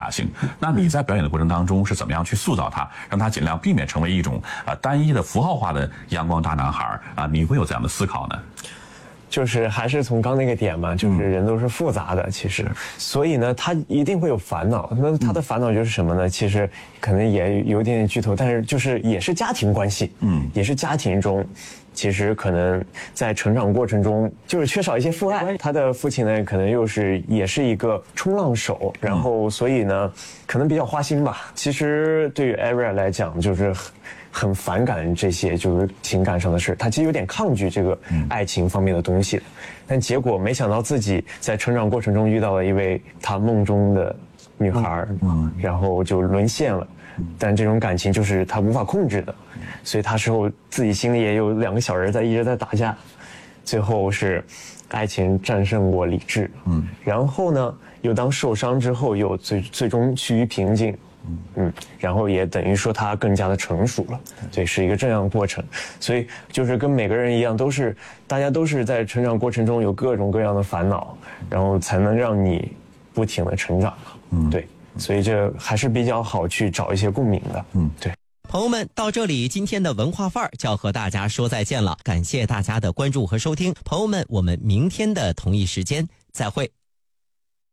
雅性。那你在表演的过程当中是怎么样去塑造它，让它尽量避免成为一种单一的符号化的阳光大男孩啊？你会有这样的思考呢？ 就是还是从刚那个点嘛，就是人都是复杂的，其实，所以呢，他一定会有烦恼。那他的烦恼就是什么呢？其实可能也有点剧透，但是就是也是家庭关系，也是家庭中，其实可能在成长过程中就是缺少一些父爱。他的父亲呢，可能也是一个冲浪手，然后所以呢，可能比较花心吧。其实对于 Aria 来讲，就是很反感这些就是情感上的事，他其实有点抗拒这个爱情方面的东西的，但结果没想到自己在成长过程中遇到了一位他梦中的女孩，然后就沦陷了，但这种感情就是他无法控制的，所以他事后自己心里也有2个小人一直在打架，最后是爱情战胜过理智，然后呢又当受伤之后又最终趋于平静。然后也等于说他更加的成熟了，对，是一个这样的过程，所以就是跟每个人一样，大家都是在成长过程中有各种各样的烦恼，然后才能让你不停的成长，对，所以这还是比较好去找一些共鸣的，对。 朋友们，到这里今天的文化范儿就要和大家说再见了，感谢大家的关注和收听，朋友们，我们明天的同一时间再会。